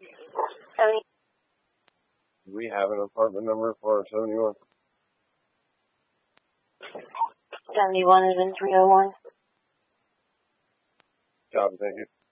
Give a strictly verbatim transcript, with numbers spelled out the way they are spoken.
Do we have an apartment number for seventy-one? seventy-one is in three oh one. Job, thank you.